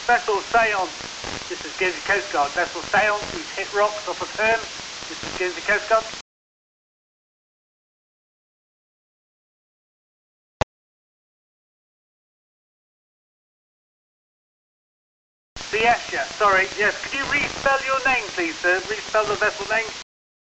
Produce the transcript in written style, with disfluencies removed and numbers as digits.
Vessel Seance. This is Guernsey Coast Guard. Vessel Seance, we've hit rocks off a turn. This is Guernsey Coast Guard. Yes, sorry. Yes, could you respell your name, please, sir? Respell the vessel name.